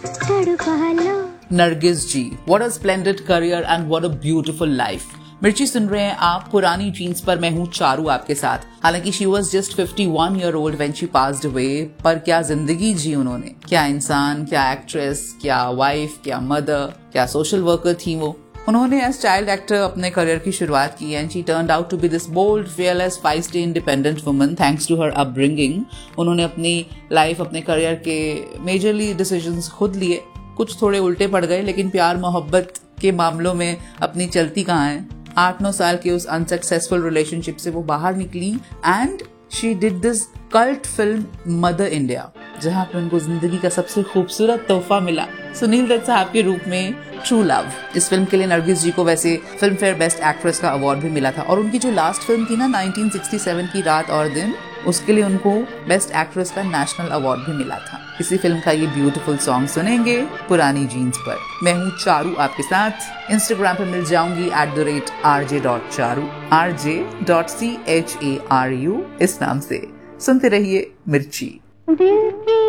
तड़पा लो। नरगिस जी, what a splendid career and what a beautiful life। मिर्ची सुन रहे हैं आप पुरानी जीन्स पर, मैं हूँ चारू आपके साथ। हालांकि she was just 51 year old when she passed away, पर क्या जिंदगी जी उन्होंने, क्या इंसान, क्या एक्ट्रेस, क्या वाइफ, क्या मदर, क्या सोशल वर्कर थी वो। उन्होंने एज चाइल्ड एक्टर अपने करियर की शुरुआत की and she turned out to be this bold, fearless, feisty, independent woman thanks to her upbringing. उन्होंने अपनी लाइफ, अपने करियर के मेजरली डिसीजंस खुद लिए, कुछ थोड़े उल्टे पड़ गए, लेकिन प्यार मोहब्बत के मामलों में अपनी चलती कहाँ है। 8-9 साल के उस अनसक्सेसफुल रिलेशनशिप से वो बाहर निकली and she did this cult film mother India, जहां पर उनको जिंदगी का सबसे खूबसूरत तोहफा मिला सुनील दत्त साहब के रूप में, ट्रू लव। इस फिल्म के लिए नरगिस जी को वैसे फिल्म फेयर बेस्ट एक्ट्रेस का अवार्ड भी मिला था, और उनकी जो लास्ट फिल्म थी ना 1967 की रात और दिन, उसके लिए उनको बेस्ट एक्ट्रेस का नेशनल अवार्ड भी मिला था। इसी फिल्म का ये ब्यूटीफुल सॉन्ग सुनेंगे पुरानी जीन्स पर। मैं हूँ चारू आपके साथ। इंस्टाग्राम पर मिल जाऊंगी @rj.charu, rj.charu इस नाम से। सुनते रहिए मिर्ची।